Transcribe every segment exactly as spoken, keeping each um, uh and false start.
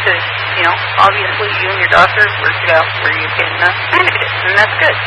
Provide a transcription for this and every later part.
because, you know, obviously you and your doctor worked it out where you can uh, manage it, and that's good.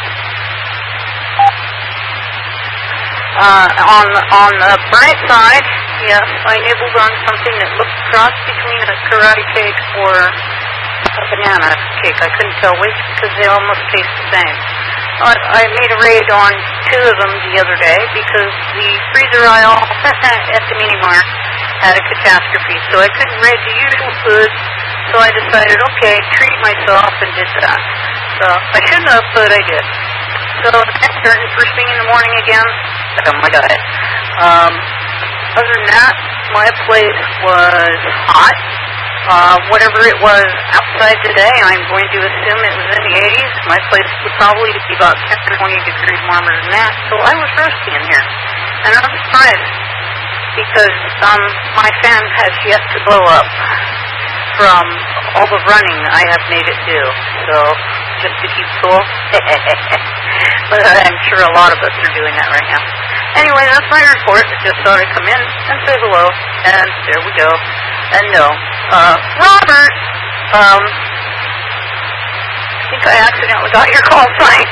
Uh, on, on the bright side, yes, I nibbled on something that looked cross between a karate cake or a banana cake. I couldn't tell which because they almost taste the same. I, I made a raid on two of them the other day because the freezer aisle at the Mini Mart had a catastrophe, so I couldn't raid the usual food, so I decided, okay, treat myself, and did that. So I shouldn't have, but I did. So next turn, first thing in the morning again, on my diet. Um, other than that, my place was hot. Uh, whatever it was outside today, I'm going to assume it was in the eighties. My place would probably be about ten to twenty degrees warmer than that, so I was roasty in here. And I'm surprised because um, my fan has yet to blow up from all the running I have made it do. So, just to keep cool. But I'm sure a lot of us are doing that right now. Anyway, that's my report. I just thought I'd come in and say hello. And there we go. And no. Uh, Robert, um, I think I accidentally got your call sign.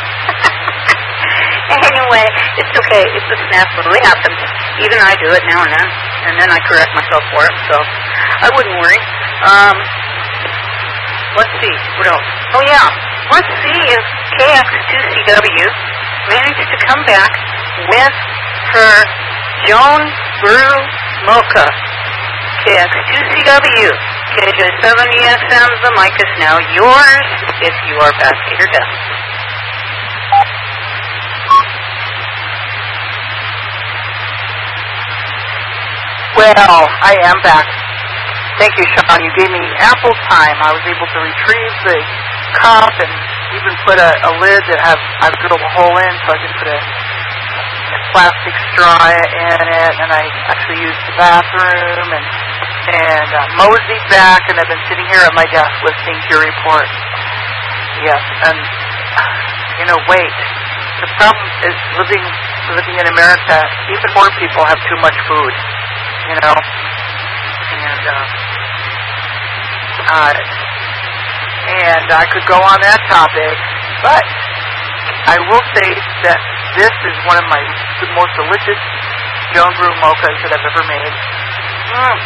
Anyway, it's okay. It's a snap. It happens. Even I do it now and then. And then I correct myself for it. So, I wouldn't worry. Um, let's see. What else? Oh, yeah. Let's see if K X two C W managed to come back with her Joan Brew Mocha. K X two C W, K J seventy X M, the mic is now yours if you are back at your desk. Well, I am back. Thank you, Sean. You gave me ample time. I was able to retrieve the cup and even put a, a lid that have, I've drilled a hole in so I could put a, a plastic straw in it, and I actually used the bathroom and and uh, moseyed back, and I've been sitting here at my desk listening to your report. Yes, and you know, wait. The problem is living living in America. Even more people have too much food. You know, and uh, uh, and I could go on that topic, but I will say that this is one of my the most delicious Joan Brew mochas that I've ever made. Mm.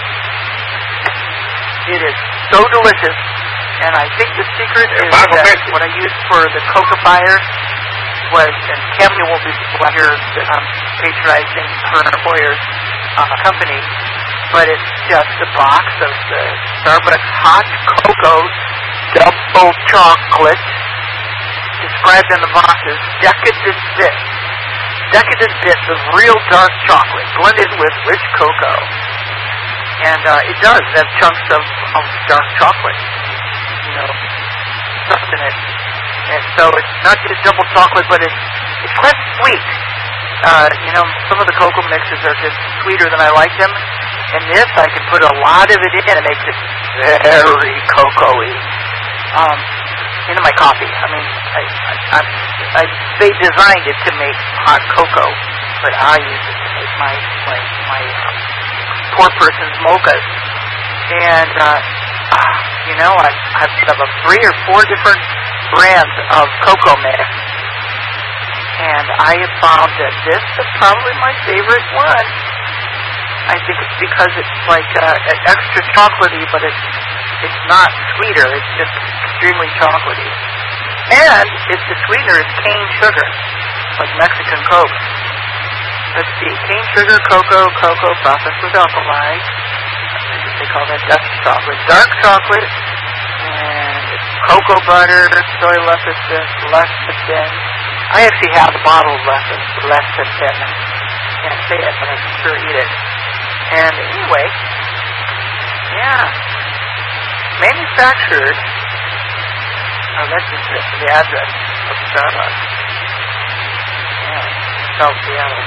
It is so delicious, and I think the secret is that what I used for the cocoa fire was, and Cammy will be here that I'm patronizing her employer's uh, company, but it's just a box of the Starbucks hot cocoa double chocolate, described in the box as decadent bits. Decadent bits of real dark chocolate blended with rich cocoa. And uh, it does have chunks of, of dark chocolate, you know, stuff in it. And so it's not just double chocolate, but it's it's quite sweet. Uh, you know, some of the cocoa mixes are just sweeter than I like them. And this, I can put a lot of it in, and it makes it very cocoa-y. Um, into my coffee. I mean, I, I, I, I, they designed it to make hot cocoa, but I use it to make my my my um, poor person's mochas. And uh, uh, you know, I I've got about three or four different brands of cocoa mix, and I have found that this is probably my favorite one. I think it's because it's like uh, extra chocolatey, but it's it's not sweeter. It's just extremely chocolatey. And it's the sweetener is cane sugar, like Mexican Coke. Let's see, cane sugar, cocoa, cocoa processed with alkali. They call that dark chocolate. Dark chocolate, and it's cocoa butter, soy lecithin, lecithin. I actually have a bottle of lecithin. lecithin. I can't say it, but I can sure eat it. And anyway, yeah, manufactured, oh, that's just the, the address of Starbucks. Yeah, South Seattle.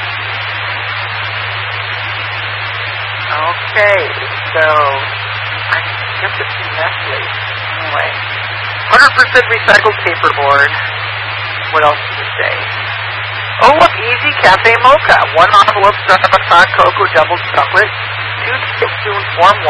Okay, so I skipped a few Nestle. Anyway, one hundred percent recycled paperboard. What else does it say? Oh, look, easy cafe mocha. One envelope Starbucks hot cocoa double chocolate. Two tablespoons warm water.